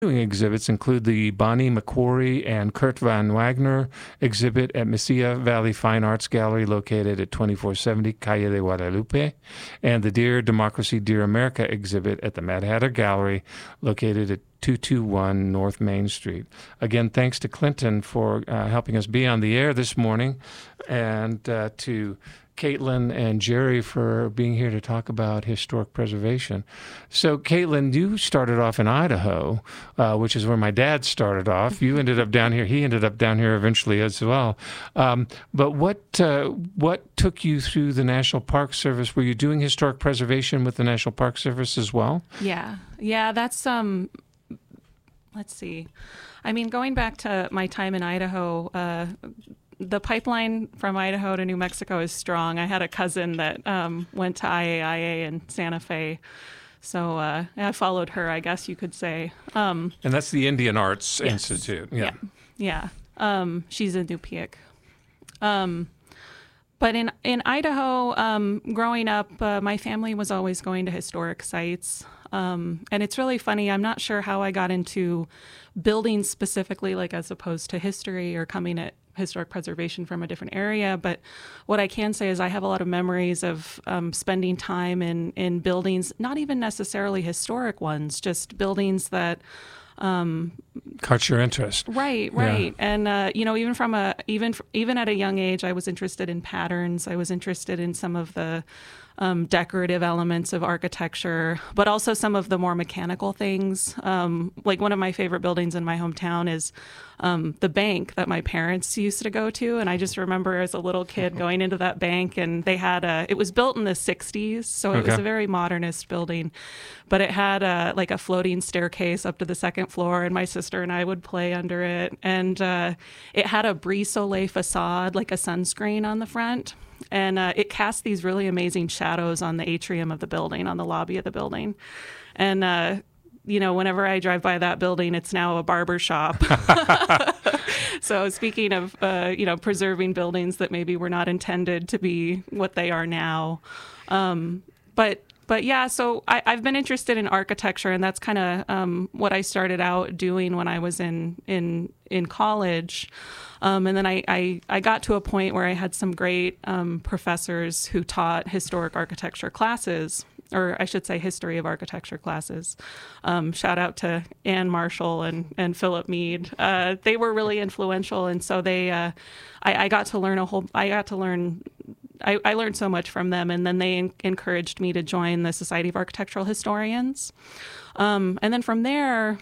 Exhibits include the Bonnie McQuarrie and Kurt Van Wagner exhibit at Mesilla Valley Fine Arts Gallery located at 2470 Calle de Guadalupe, and the Dear Democracy, Dear America exhibit at the Mad Hatter Gallery located at 221 North Main Street. Again, thanks to Clinton for helping us be on the air this morning, and to Caitlin and Jerry for being here to talk about historic preservation. So, Caitlin, you started off in Idaho, which is where my dad started off. You ended up down here. He ended up down here eventually as well. But what took you through the National Park Service? Were you doing historic preservation with the National Park Service as well? Yeah. That's let's see. I mean, going back to my time in Idaho. The pipeline from Idaho to New Mexico is strong. I had a cousin that went to IAIA in Santa Fe. So I followed her, I guess you could say. And that's the Indian Arts yes. Institute. Yeah. She's in Nupiaq. But in Idaho, growing up, my family was always going to historic sites. And it's really funny. I'm not sure how I got into buildings specifically, like as opposed to history or coming at historic preservation from a different area. But what I can say is I have a lot of memories of spending time in buildings, not even necessarily historic ones, just buildings that caught your interest. Right. Yeah. And even at a young age, I was interested in patterns. I was interested in some of the decorative elements of architecture, but also some of the more mechanical things. Like one of my favorite buildings in my hometown is the bank that my parents used to go to. And I just remember as a little kid going into that bank, and they had it was built in the 60s. So it was a very modernist building, but it had like a floating staircase up to the second floor, and my sister and I would play under it. And it had a brise soleil facade, like a sunscreen on the front. And it cast these really amazing shadows on the atrium of the building, on the lobby of the building. And, whenever I drive by that building, it's now a barber shop. So speaking of, preserving buildings that maybe were not intended to be what they are now. But yeah, so I've been interested in architecture, and that's kind of what I started out doing when I was in college. And then I got to a point where I had some great professors who taught historic architecture classes, or I should say history of architecture classes. Shout out to Ann Marshall and Philip Mead. They were really influential, and so I got to learn I learned so much from them, and then they encouraged me to join the Society of Architectural Historians. And then from there,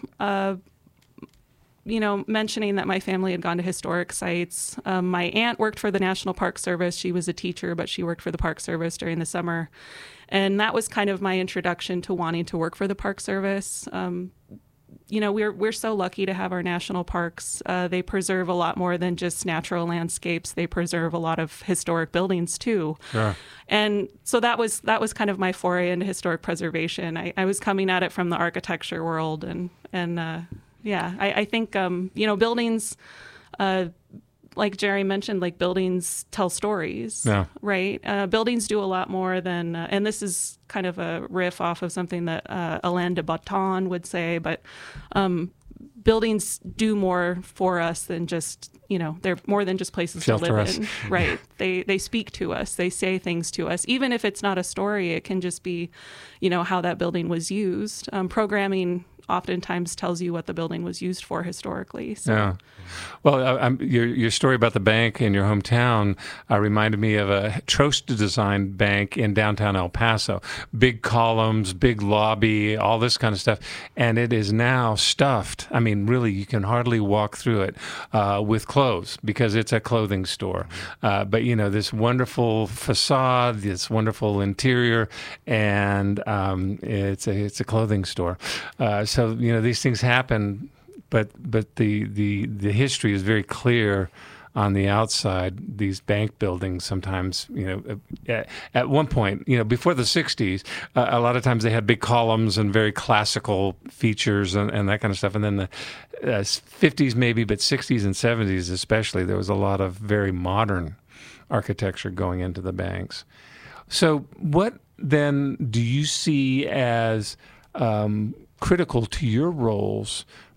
mentioning that my family had gone to historic sites. My aunt worked for the National Park Service. She was a teacher, but she worked for the Park Service during the summer. And that was kind of my introduction to wanting to work for the Park Service. We're so lucky to have our national parks. They preserve a lot more than just natural landscapes. They preserve a lot of historic buildings too. Yeah. And so that was kind of my foray into historic preservation. I was coming at it from the architecture world, I think buildings, like Jerry mentioned, like buildings tell stories, right? Buildings do a lot more than, and this is kind of a riff off of something that Alain de Botton would say, but buildings do more for us than just, they're more than just places to live in, right? They speak to us, they say things to us. Even if it's not a story, it can just be, how that building was used. Programming oftentimes tells you what the building was used for historically. So. Yeah. Well, your story about the bank in your hometown reminded me of a Trost-designed bank in downtown El Paso. Big columns, big lobby, all this kind of stuff. And it is now stuffed. I mean, really, you can hardly walk through it with clothes because it's a clothing store. But, this wonderful facade, this wonderful interior, and it's a clothing store. So, these things happen. But the history is very clear on the outside. These bank buildings sometimes, at one point, before the 60s, a lot of times they had big columns and very classical features and that kind of stuff. And then the 50s maybe, but 60s and 70s especially, there was a lot of very modern architecture going into the banks. So what then do you see as critical to your roles